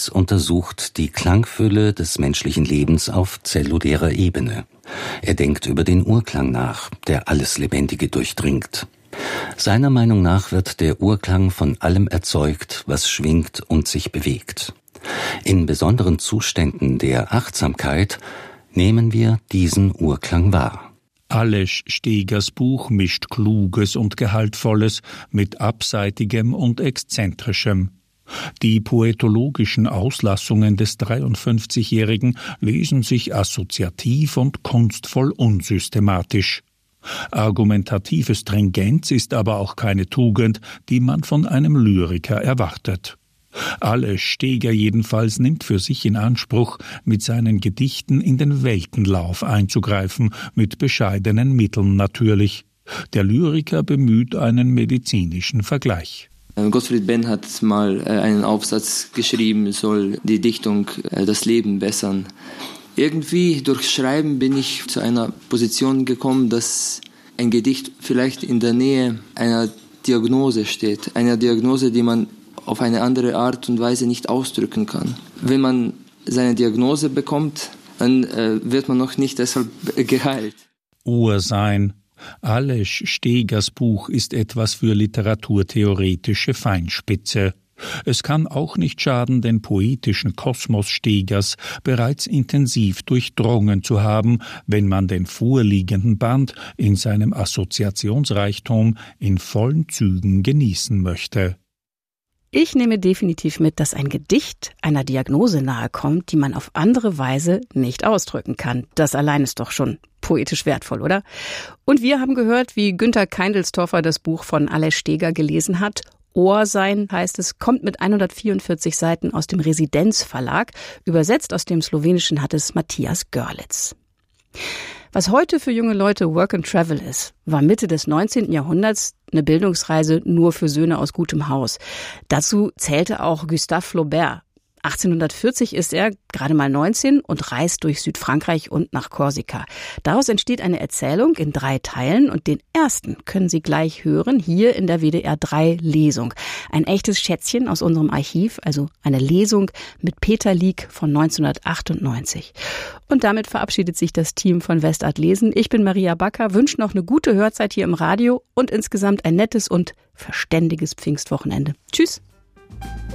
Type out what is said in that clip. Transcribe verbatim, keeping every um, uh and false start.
Lies untersucht die Klangfülle des menschlichen Lebens auf zellulärer Ebene. Er denkt über den Urklang nach, der alles Lebendige durchdringt. Seiner Meinung nach wird der Urklang von allem erzeugt, was schwingt und sich bewegt. In besonderen Zuständen der Achtsamkeit nehmen wir diesen Urklang wahr. Ales Stegers Buch mischt Kluges und Gehaltvolles mit Abseitigem und Exzentrischem. Die poetologischen Auslassungen des dreiundfünfzigjährigen lesen sich assoziativ und kunstvoll unsystematisch. Argumentative Stringenz ist aber auch keine Tugend, die man von einem Lyriker erwartet. Ales Steger jedenfalls nimmt für sich in Anspruch, mit seinen Gedichten in den Weltenlauf einzugreifen, mit bescheidenen Mitteln natürlich. Der Lyriker bemüht einen medizinischen Vergleich. Gottfried Benn hat mal einen Aufsatz geschrieben, soll die Dichtung das Leben bessern. Irgendwie durch Schreiben bin ich zu einer Position gekommen, dass ein Gedicht vielleicht in der Nähe einer Diagnose steht. Einer Diagnose, die man auf eine andere Art und Weise nicht ausdrücken kann. Wenn man seine Diagnose bekommt, dann äh, wird man noch nicht deshalb geheilt. Ursein. Ales Stegers Buch ist etwas für literaturtheoretische Feinspitze. Es kann auch nicht schaden, den poetischen Kosmos Stegers bereits intensiv durchdrungen zu haben, wenn man den vorliegenden Band in seinem Assoziationsreichtum in vollen Zügen genießen möchte. Ich nehme definitiv mit, dass ein Gedicht einer Diagnose nahekommt, die man auf andere Weise nicht ausdrücken kann. Das allein ist doch schon poetisch wertvoll, oder? Und wir haben gehört, wie Günter Keindelstorfer das Buch von Ales Steger gelesen hat. Ohrsein heißt es, kommt mit hundertvierundvierzig Seiten aus dem Residenz-Verlag. Übersetzt aus dem Slowenischen hat es Matthias Görlitz. Was heute für junge Leute Work and Travel ist, war Mitte des neunzehnten Jahrhunderts eine Bildungsreise nur für Söhne aus gutem Haus. Dazu zählte auch Gustave Flaubert. achtzehnhundertvierzig ist er gerade mal neunzehn und reist durch Südfrankreich und nach Korsika. Daraus entsteht eine Erzählung in drei Teilen und den ersten können Sie gleich hören, hier in der W D R drei Lesung. Ein echtes Schätzchen aus unserem Archiv, also eine Lesung mit Peter Lieck von neunzehnhundertachtundneunzig. Und damit verabschiedet sich das Team von Westart Lesen. Ich bin Maria Backer, wünsche noch eine gute Hörzeit hier im Radio und insgesamt ein nettes und verständiges Pfingstwochenende. Tschüss!